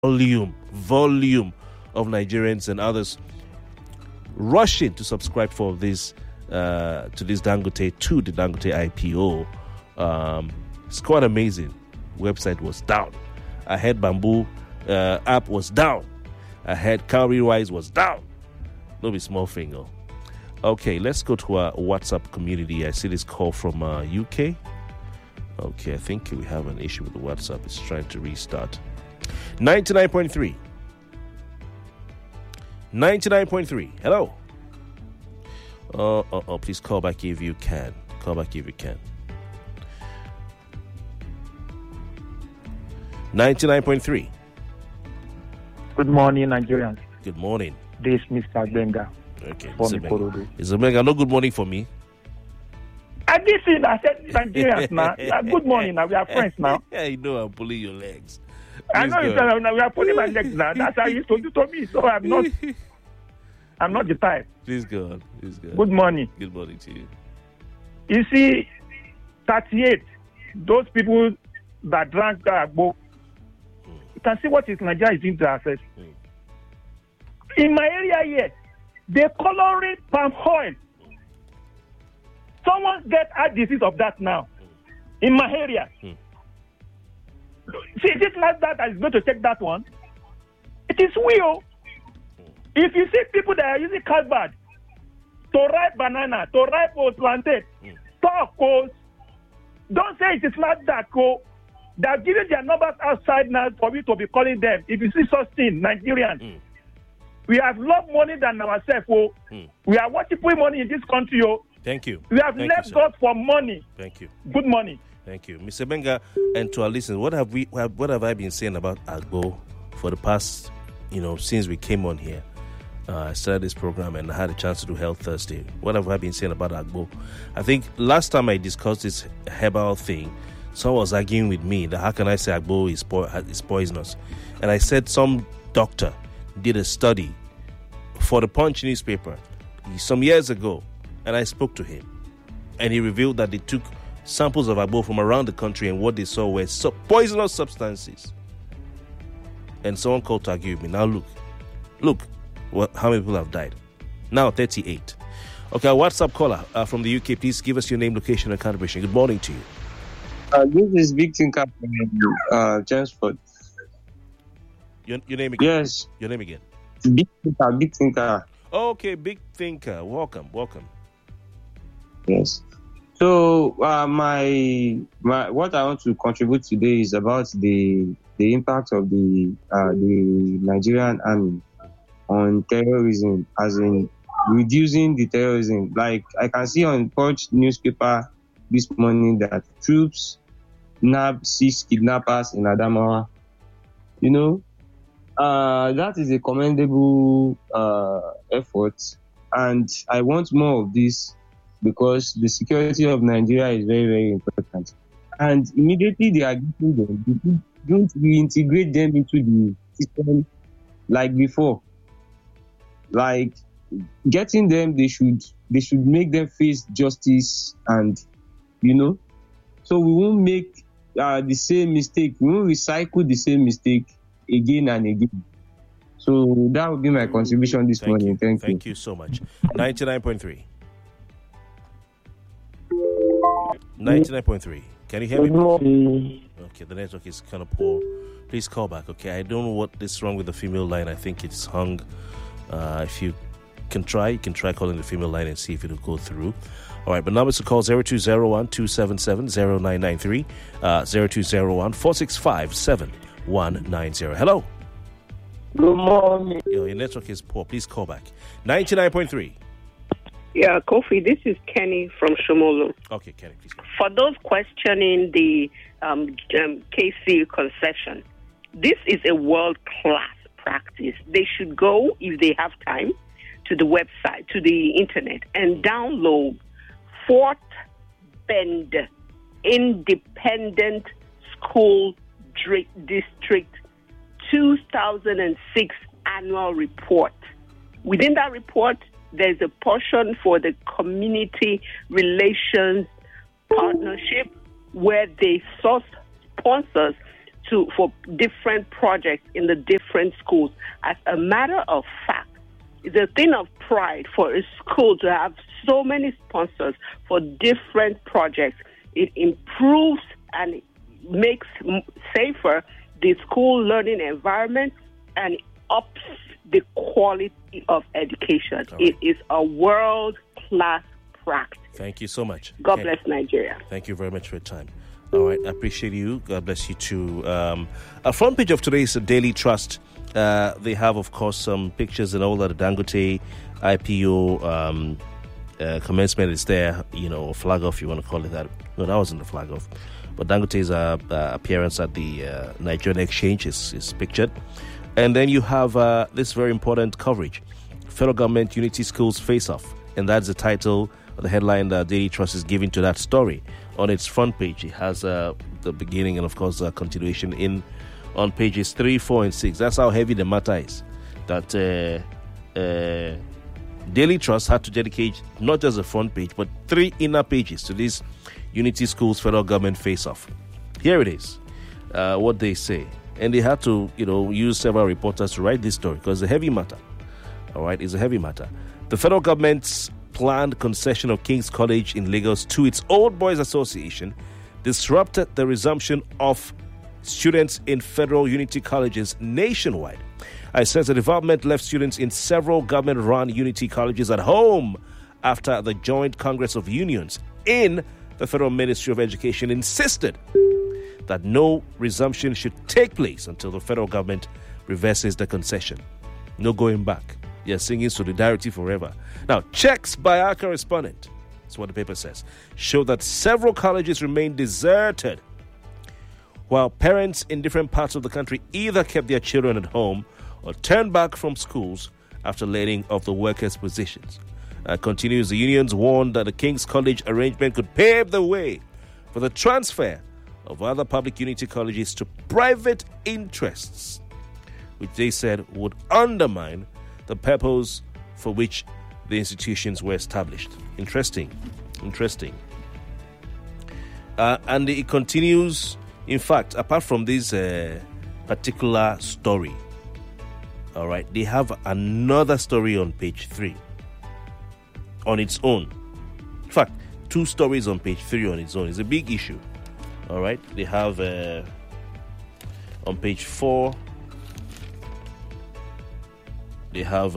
volume of Nigerians and others rushing to subscribe for this to the Dangote IPO. It's quite amazing. Website was down. I heard Bamboo app was down. I heard Cowrywise was down. No be small thing. Okay, let's go to our WhatsApp community. I see this call from UK. Okay, I think we have an issue with the WhatsApp. It's trying to restart. 99.3. 99.3. Hello. Please call back if you can. 99.3. Good morning, Nigerians. Good morning. This is Mr. Benga. Okay, Mr. Benga, no good morning for me. I did see that. I said Nigerians now. Good morning now. We are friends now. Yeah, you know I'm pulling your legs. I know you said we are pulling my legs now. That's how you told me. So I'm not the type. Please go on. Good morning. Good morning to you. You see, 38, those people that drank that book, you can see what Nigeria is doing to ourselves. In my area here, they coloring palm oil. Someone get heart disease of that now. In my area. See, is it not that is going to take that one? It is real. If you see people that are using cardboard to ripe banana, to ripe plantain, tacos, don't say it is not that cool. They are giving their numbers outside now for me to be calling them. If you see such thing, Nigerians, we have loved money than ourselves. We are worshiping money in this country. Thank you. We have left God for money. Thank you. Good morning. Thank you, Mr. Benga. And to our listeners, what have I been saying about Agbo for the past, since we came on here? I started this program and I had a chance to do Health Thursday. What have I been saying about Agbo? I think last time I discussed this herbal thing, someone was arguing with me that how can I say Agbo is poisonous? And I said some doctor did a study for the Punch newspaper some years ago, and I spoke to him, and he revealed that they took samples of Agbo from around the country, and what they saw were poisonous substances. And someone called to argue with me. Now look, how many people have died? Now 38. Okay, our WhatsApp caller from the UK, please give us your name, location, and calibration. Good morning to you. This is Big Thinker from Chelmsford. Your name again? Yes. Your name again? Big Thinker. Okay, Big Thinker. Welcome. Yes. So my what I want to contribute today is about the impact of the Nigerian army on terrorism, as in reducing the terrorism. Like I can see on Punch newspaper this morning that troops nabbed 6 kidnappers in Adamawa. That is a commendable effort, and I want more of this because the security of Nigeria is very, very important. And immediately they are getting them, don't reintegrate them into the system like before. Like getting them, they should make them face justice, and so we won't make the same mistake. We won't recycle the same mistake again and again. So that would be my contribution this morning. Thank you so much. 99.3. 99.3. Can you hear me? Okay, the network is kind of poor. Please call back. Okay, I don't know what is wrong with the female line. I think it's hung. If you can try calling the female line and see if it'll go through. All right, but numbers to call 0201-277-0993, 0201-465-7190. Hello. Good morning. Your network is poor. Please call back. 99.3. Yeah, Kofi, this is Kenny from Shomolu. Okay, Kenny, please. For those questioning the KC concession, this is a world-class practice. They should go, if they have time, to the website, to the internet, and download Fort Bend Independent School District 2006 annual report. Within that report, there's a portion for the community relations partnership where they source sponsors for different projects in the different schools. As a matter of fact, it's a thing of pride for a school to have so many sponsors for different projects. It improves and makes safer the school learning environment and ups the quality of education. Right. It is a world-class practice. Thank you so much. God bless Nigeria. Thank you very much for your time. All right, I appreciate you. God bless you too. A front page of today's Daily Trust. They have, of course, some pictures and all that. The Dangote IPO commencement is there, a flag off, you want to call it that. No, that wasn't the flag off. But Dangote's appearance at the Nigerian exchange is pictured. And then you have this very important coverage, Federal Government Unity Schools Face-Off. And that's the title, the headline that Daily Trust is giving to that story. On its front page, it has the beginning and, of course, the continuation on pages 3, 4, and 6. That's how heavy the matter is. That Daily Trust had to dedicate not just the front page, but 3 inner pages to this Unity Schools Federal Government Face-Off. Here it is, what they say. And they had to, use several reporters to write this story because it's a heavy matter. All right, it's a heavy matter. The federal government's planned concession of King's College in Lagos to its Old Boys Association disrupted the resumption of students in federal unity colleges nationwide. I said the development left students in several government-run unity colleges at home after the Joint Congress of Unions in the Federal Ministry of Education insisted that no resumption should take place until the federal government reverses the concession. No going back. They are singing solidarity forever. Now, checks by our correspondent, that's what the paper says, show that several colleges remain deserted, while parents in different parts of the country either kept their children at home or turned back from schools after learning of the workers' positions. Continues, the unions warned that the King's College arrangement could pave the way for the transfer of other public unity colleges to private interests, which they said would undermine the purpose for which the institutions were established. Interesting. And it continues, in fact, apart from this particular story, all right, they have another story on page 3 on its own. In fact, 2 stories on page 3 on its own. It's a big issue. All right, they have on page 4, they have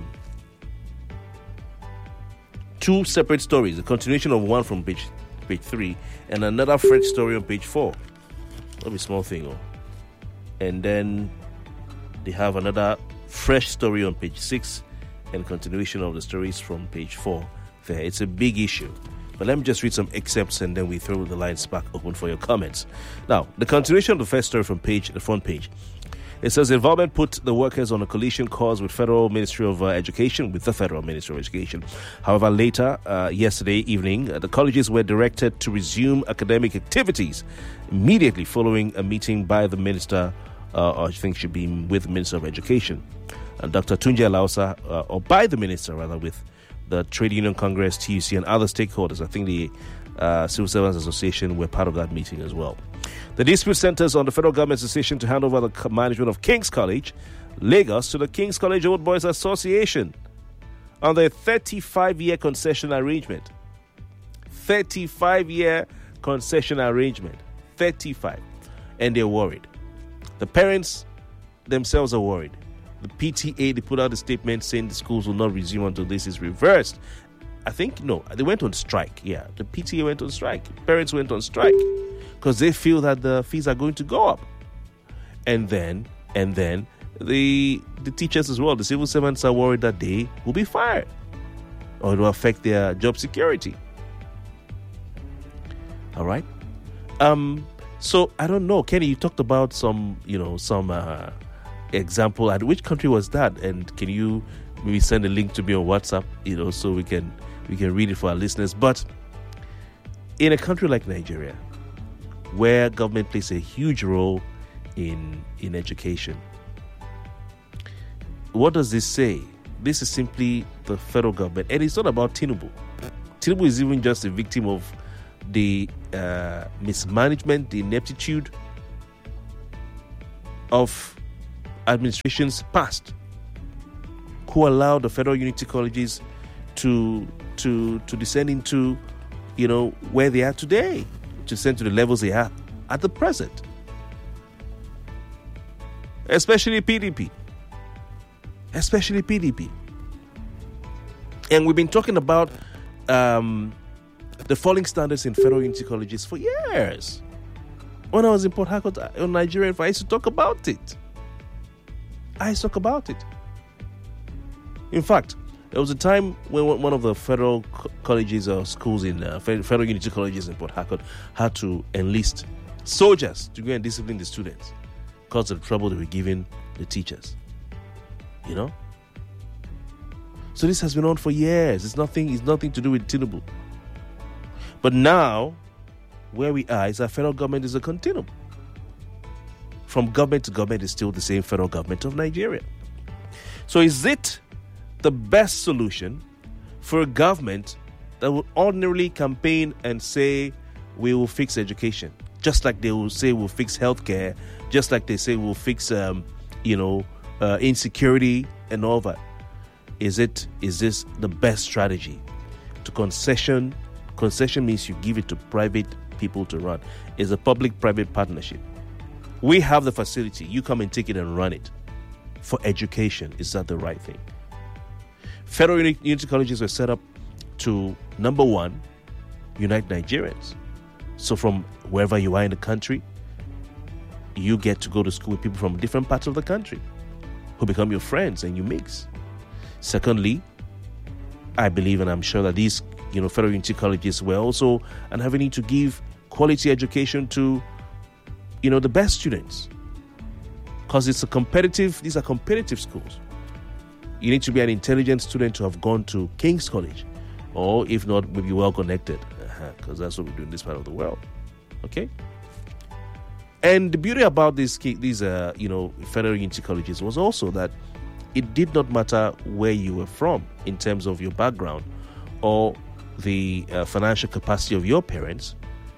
2 separate stories, a continuation of one from page 3 and another fresh story on page 4. That'll be a small thing. And then they have another fresh story on page 6 and continuation of the stories from page 4 there. It's a big issue. But let me just read some excerpts and then we throw the lines back open for your comments. Now, the continuation of the first story from the front page. It says the involvement put the workers on a collision course with the Federal Ministry of Education. However, later, yesterday evening, the colleges were directed to resume academic activities immediately following a meeting by the minister, or I think should be with the Minister of Education, and Dr. Tunji Alausa, or by the minister rather, with the Trade Union Congress, TUC, and other stakeholders. I think the Civil Servants Association were part of that meeting as well. The dispute centers on the federal government's decision to hand over the management of King's College, Lagos, to the King's College Old Boys Association on the 35-year concession arrangement. 35-year concession arrangement. 35. And they're worried. The parents themselves are worried. The PTA, they put out a statement saying the schools will not resume until this is reversed. I think, no, they went on strike. Yeah, the PTA went on strike. Parents went on strike because they feel that the fees are going to go up. And then the teachers as well, the civil servants are worried that they will be fired or it will affect their job security. All right. So I don't know, Kenny, you talked about some example. And which country was that? And can you maybe send a link to me on WhatsApp, so we can read it for our listeners? But in a country like Nigeria, where government plays a huge role in education, what does this say? This is simply the federal government, and it's not about Tinubu. Tinubu is even just a victim of the mismanagement, the ineptitude, of administrations past who allowed the federal unity colleges to descend into, where they are today, to descend to the levels they are at the present. Especially PDP. And we've been talking about the falling standards in federal unity colleges for years. When I was in Port Harcourt on Nigerian, I used to talk about it. In fact, there was a time when one of the federal colleges or schools in federal unity colleges in Port Harcourt had to enlist soldiers to go and discipline the students because of the trouble they were giving the teachers. So this has been on for years. It's nothing to do with Tinubu. But now, where we are is our federal government is a continuum. From government to government is still the same federal government of Nigeria. So is it the best solution for a government that will ordinarily campaign and say, we will fix education, just like they will say we'll fix healthcare, just like they say we'll fix, insecurity and all that? Is this the best strategy? To concession means you give it to private people to run. It's a public-private partnership. We have the facility. You come and take it and run it. For education, is that the right thing? Federal unity colleges were set up to, number one, unite Nigerians. So from wherever you are in the country, you get to go to school with people from different parts of the country who become your friends and you mix. Secondly, I believe and I'm sure that these federal unity colleges were also an avenue to give quality education to the best students, because these are competitive schools. You need to be an intelligent student to have gone to King's College, or if not, maybe well connected, because that's what we do in this part of the world. Okay. And the beauty about these federal unity colleges was also that it did not matter where you were from in terms of your background or the financial capacity of your parents.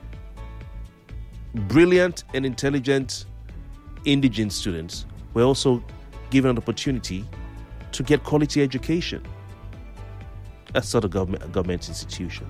Brilliant and intelligent indigent students were also given an opportunity to get quality education. That's not a government institution.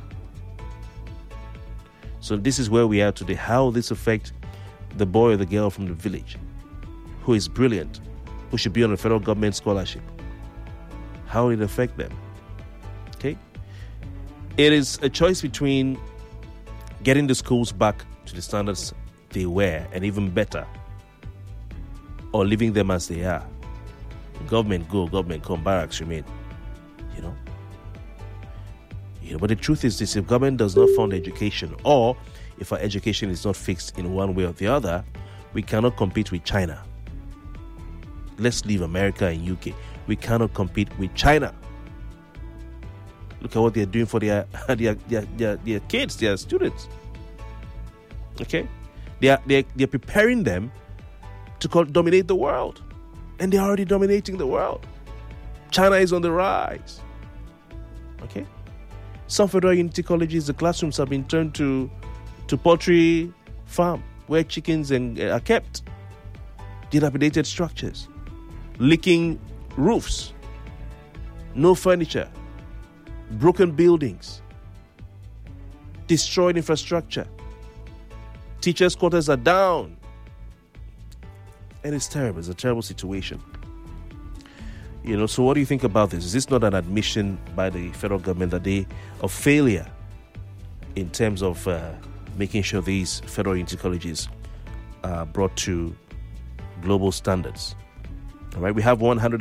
So this is where we are today. How this affect the boy or the girl from the village who is brilliant, who should be on a federal government scholarship. How will it affect them? Okay? It is a choice between getting the schools back to the standards they were and even better, or leaving them as they are. Government go, government come, barracks remain. But the truth is this: if government does not fund education, or if our education is not fixed in one way or the other, we cannot compete with China. Let's leave America and UK. We cannot compete with China. Look at what they're doing for their kids, their students. Okay, they're preparing them to dominate the world, and they're already dominating the world. China is on the rise. Okay, some federal unity colleges, the classrooms have been turned to poultry farm where chickens are kept. Dilapidated structures, leaking roofs, no furniture, broken buildings, destroyed infrastructure. Teachers' quarters are down. And it's terrible. It's a terrible situation. So what do you think about this? Is this not an admission by the federal government of failure in terms of making sure these federal unity colleges are brought to global standards? All right, we have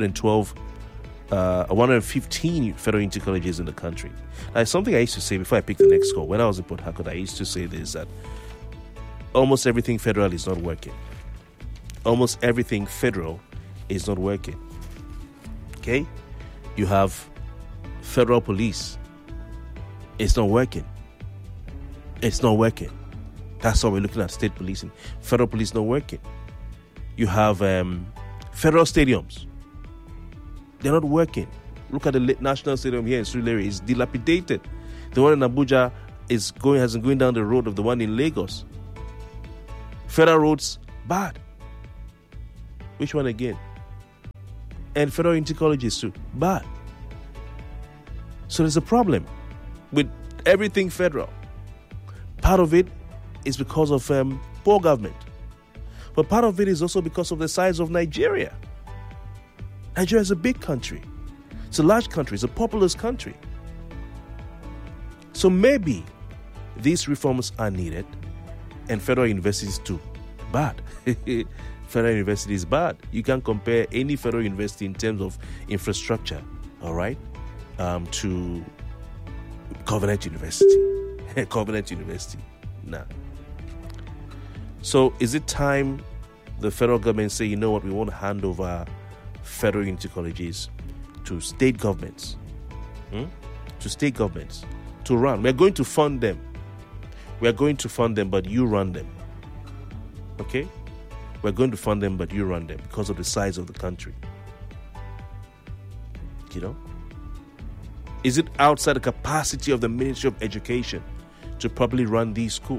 115 federal unity colleges in the country. Now, something I used to say before I picked the next call, when I was in Port Harcourt, I used to say this, that almost everything federal is not working. Almost everything federal is not working. Okay? You have federal police. It's not working. It's not working. That's why we're looking at state policing. Federal police not working. You have federal stadiums. They're not working. Look at the National Stadium here in Surulere. It's dilapidated. The one in Abuja hasn't going down the road of the one in Lagos. Federal roads, bad. Which one again? And federal unity colleges too. Bad. So there's a problem with everything federal. Part of it is because of poor government. But part of it is also because of the size of Nigeria. Nigeria is a big country. It's a large country. It's a populous country. So maybe these reforms are needed, and federal universities too. Bad. Federal university is bad. You can't compare any federal university in terms of infrastructure, all right, to Covenant University. Covenant University. Nah. So is it time the federal government say, you know what, we want to hand over federal unity colleges to state governments? To state governments to run. We're going to fund them. We're going to fund them, but you run them. Okay? We're going to fund them, but you run them because of the size of the country. You know? Is it outside the capacity of the Ministry of Education to properly run these schools?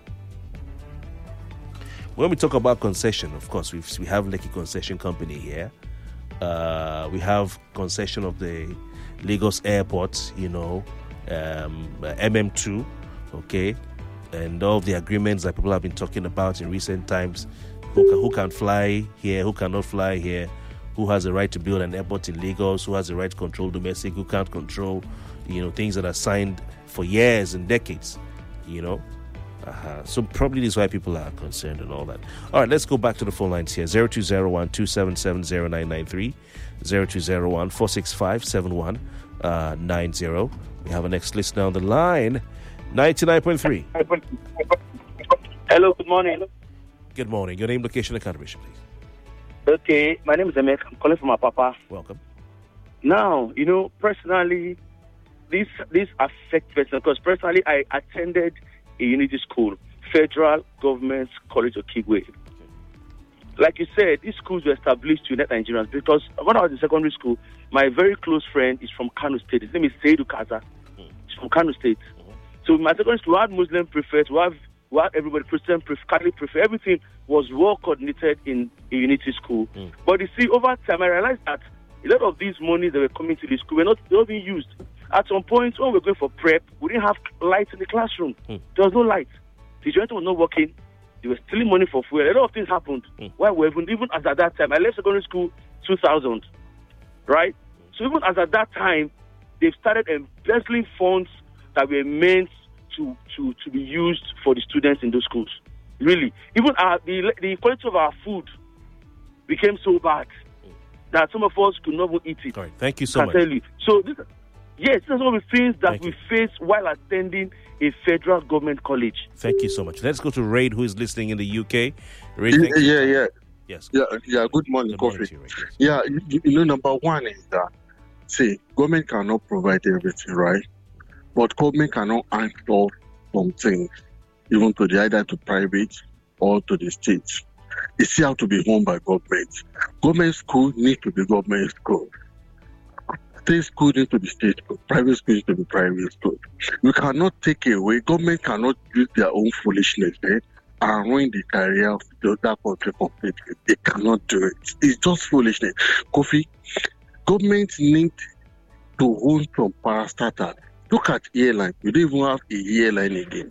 When we talk about concession, of course, we have Lekki Concession Company here. We have concession of the Lagos Airport, you know, MM2, okay, and all of the agreements that people have been talking about in recent times. Who can fly here, who cannot fly here, who has the right to build an airport in Lagos, who has the right to control domestic, who can't control, you know, things that are signed for years and decades, you know. So probably this is why people are concerned and all that. All right, let's go back to the phone lines here. 0201-277-0993, 0201-465-7190. We have a next listener on the line, 99.3. Hello, good morning. Good morning. Your name, location, and contribution, please. Okay, my name is Emek. I'm calling from Apapa. Welcome. Now, you know, personally, this affects me because personally I attended a unity school, Federal Government College of Kigwe. Like you said, these schools were established to unite Nigerians because when I was in secondary school, my very close friend is from Kano State. His name is Seidu Kaza. He's from Kano State. So in my secondary school, we had Muslim prefects, we had everybody, Christian prefect, Catholic prefect. Everything was well coordinated in a unity school. But you see, over time, I realized that a lot of these monies that were coming to the school were not being used. At some point, when we were going for prep, we didn't have lights in the classroom. There was no light. The generator was not working. They were stealing money for fuel. A lot of things happened. Why we even as at that time, I left secondary school 2000, right? So even as at that time, they've started embezzling funds that were meant to be used for the students in those schools. Really, even the quality of our food became so bad that some of us could not even eat it. All right, thank you so much. Tell you. So this is one of the things that we face while attending a federal government college. Thank you so much. Let's go to Raid, who is listening in the UK. Raid, yeah. Yes. Yeah. Good morning, Kofi. Right, yes. Yeah, you know, number one is that, see, government cannot provide everything, right? But government cannot answer some things, even to either to private or to the state. It still have to be owned by government. Government school need to be government school. State school need to be state school. Private school need to be private school. You cannot take away. Government cannot use their own foolishness and ruin the career of the other country completely. They cannot do it. It's just foolishness. Kofi, government need to own some parastatals. Look at airline. We don't even have a airline again.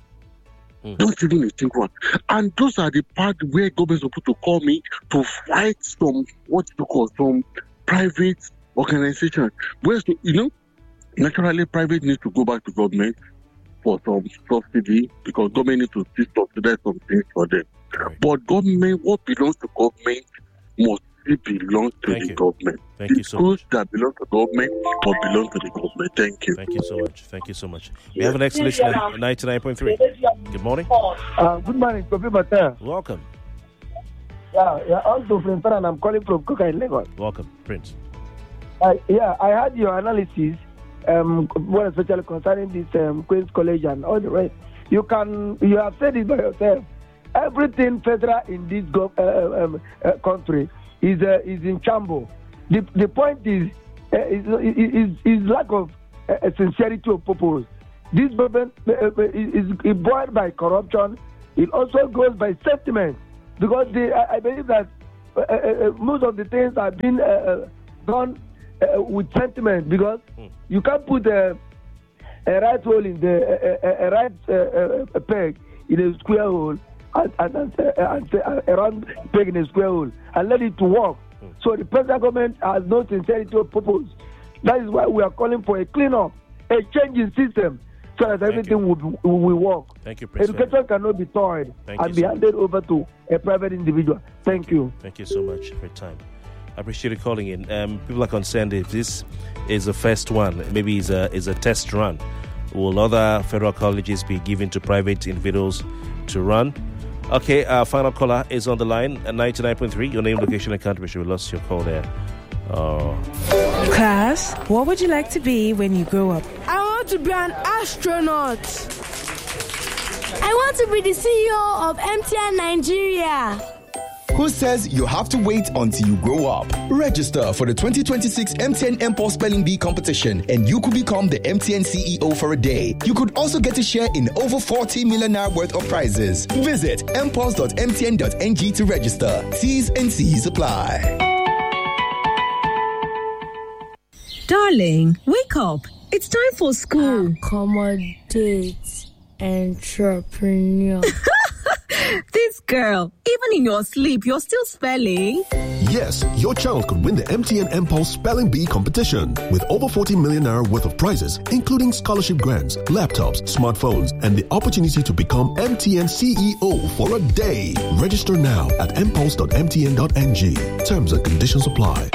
Don't even think one. And those are the part where government is supposed to call me to fight some some private organization. Whereas, you know, naturally private needs to go back to government for some subsidy because government needs to subsidize some things for them. Right. But government, what belongs to government must belong to the government. Thank you so much. That belong to government or belong to the government. Thank you. Thank you so much. Thank you so much. We have an next listener, 99.3. Good morning. Good morning, Kofi Bata. Welcome. Yeah, also from and I'm calling from Kuka in Lagos. Welcome, Prince. I had your analysis, more especially concerning this Queen's College and all the rest. You have said it by yourself. Everything federal in this country is in shambles. The point is lack of sincerity of purpose. This government is boiled by corruption. It also goes by sentiment because I believe that most of the things are being done with sentiment, because you can't put a right hole in a right peg in a square hole and a round peg in a square hole and let it work. So the present government has no sincerity or purpose. That is why we are calling for a clean-up, a change in system, so that everything will work. Thank you, President. Education cannot be toyed and be handed over to a private individual. Thank you. Thank you so much for your time. I appreciate you calling in. People are concerned if this is the first one, maybe is a test run. Will other federal colleges be given to private individuals to run? Okay, our final caller is on the line at 99.3. Your name, location, and country. We lost your call there. Class, what would you like to be when you grow up? I want to be an astronaut. I want to be the CEO of MTN Nigeria. Who says you have to wait until you grow up? Register for the 2026 MTN mPulse Spelling Bee competition and you could become the MTN CEO for a day. You could also get a share in over 40 million naira worth of prizes. Visit mpulse.mtn.ng to register. T's and C's apply. Darling, wake up. It's time for school. Accommodate entrepreneur. This girl, even in your sleep, you're still spelling. Yes, your child could win the MTN mPulse Spelling Bee competition with over 40 million naira worth of prizes, including scholarship grants, laptops, smartphones, and the opportunity to become MTN CEO for a day. Register now at mpulse.mtn.ng. Terms and conditions apply.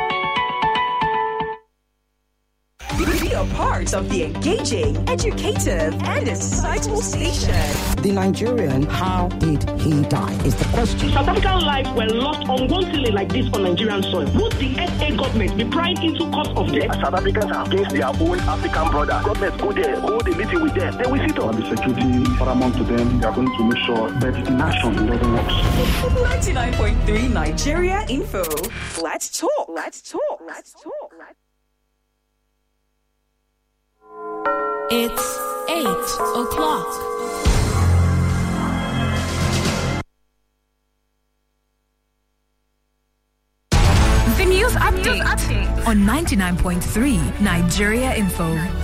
Be a part of the engaging, educative, and insightful station. The Nigerian, how did he die, is the question. South African lives were lost unwantonly like this on Nigerian soil. Would the SA government be prying into cause of death? South Africans are against their own African brothers. Governments go there, hold a meeting with them. Then we sit on. The security paramount to them. They are going to make sure that inaction doesn't work. 99.3 Nigeria Info. Let's talk. Let's talk. Let's talk. It's 8 o'clock. The news update on 99.3 Nigeria Info.